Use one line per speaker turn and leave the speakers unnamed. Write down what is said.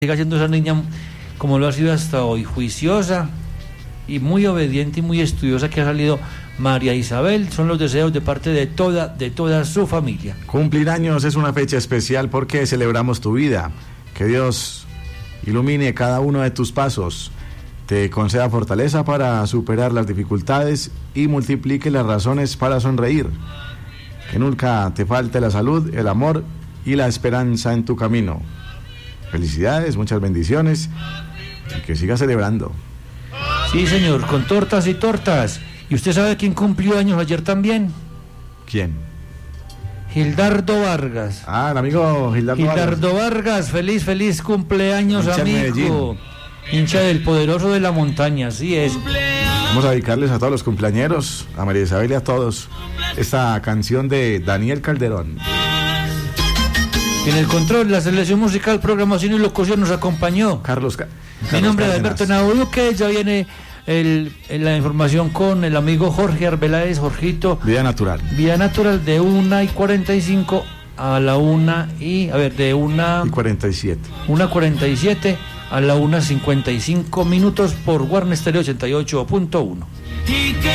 siga siendo esa niña como lo ha sido hasta hoy, juiciosa y muy obediente y muy estudiosa que ha salido María Isabel. Son los deseos de parte de toda su familia.
Cumplir años es una fecha especial porque celebramos tu vida. Que Dios ilumine cada uno de tus pasos, te conceda fortaleza para superar las dificultades y multiplique las razones para sonreír. Que nunca te falte la salud, el amor y la esperanza en tu camino. Felicidades, muchas bendiciones y que siga celebrando.
Sí, señor, con tortas y tortas. ¿Y usted sabe quién cumplió años ayer también?
¿Quién?
Gildardo Vargas.
Ah, el amigo
Gildardo Vargas, feliz cumpleaños,
hincha
amigo. Hincha del poderoso de la montaña, así es.
Vamos a dedicarles a todos los cumpleañeros, a María Isabel y a todos, esta canción de Daniel Calderón.
En el control, la selección musical, programación y locución nos acompañó
Carlos
Mi nombre es Alberto Nauduque. Ya viene la información con el amigo Jorge Arbeláez. Jorgito.
Vida Natural
de 1:45 a la
1:47
a la 1:55 por Warner Stereo 88.1.